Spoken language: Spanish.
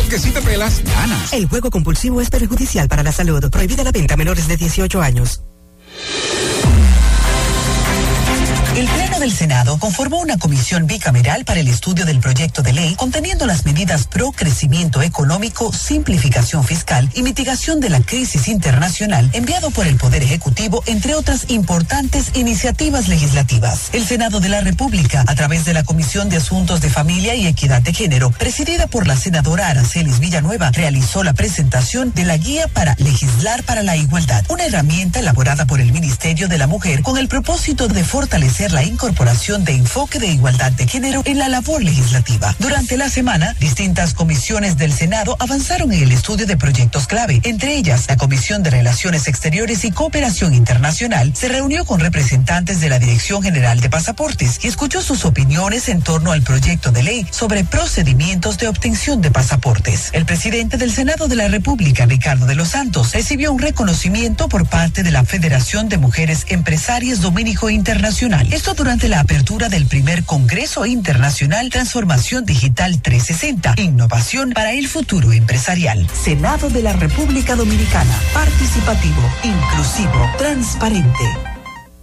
que si te pelas, ganas. El juego compulsivo es perjudicial para la salud. Prohibida la venta a menores de 18 años. El Pleno del Senado conformó una comisión bicameral para el estudio del proyecto de ley conteniendo las medidas pro crecimiento económico, simplificación fiscal y mitigación de la crisis internacional enviado por el Poder Ejecutivo, entre otras importantes iniciativas legislativas. El Senado de la República, a través de la Comisión de Asuntos de Familia y Equidad de Género, presidida por la senadora Aracelis Villanueva, realizó la presentación de la Guía para Legislar para la Igualdad, una herramienta elaborada por el Ministerio de la Mujer con el propósito de fortalecer la incorporación de enfoque de igualdad de género en la labor legislativa. Durante la semana, distintas comisiones del Senado avanzaron en el estudio de proyectos clave. Entre ellas, la Comisión de Relaciones Exteriores y Cooperación Internacional se reunió con representantes de la Dirección General de Pasaportes y escuchó sus opiniones en torno al proyecto de ley sobre procedimientos de obtención de pasaportes. El presidente del Senado de la República, Ricardo de los Santos, recibió un reconocimiento por parte de la Federación de Mujeres Empresarias Dominico Internacional. Esto durante la apertura del primer Congreso Internacional Transformación Digital 360, Innovación para el Futuro Empresarial. Senado de la República Dominicana, participativo, inclusivo, transparente.